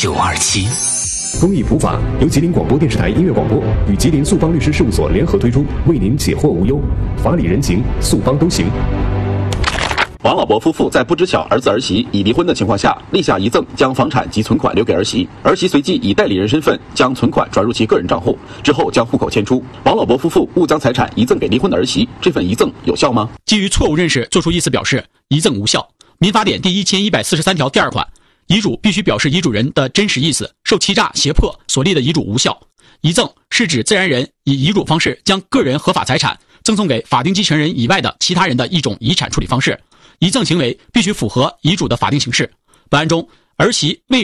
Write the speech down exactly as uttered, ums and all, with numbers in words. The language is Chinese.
九二七。 公益普法由吉林广播电视台音乐广播与吉林速邦律师事务所联合推出，为您解惑无忧，法理人情，速邦都行。 王老伯夫妇在不知晓儿子儿媳已离婚的情况下，立下遗赠，将房产及存款留给儿媳。儿媳随即以代理人身份将存款转入其个人账户，之后将户口迁出。王老伯夫妇误将财产遗赠给离婚的儿媳，这份遗赠有效吗？ 基于错误认识作出意思表示，遗赠无效。民法典第一千一百四十三条第二款，遗嘱必须表示遗嘱人的真实意思，受欺诈胁迫所立的遗嘱无效。遗赠是指自然人以遗嘱方式将个人合法财产赠送给法定继承人以外的其他人的一种遗产处理方式。遗赠行为必须符合遗嘱的法定形式。本案中，儿媳未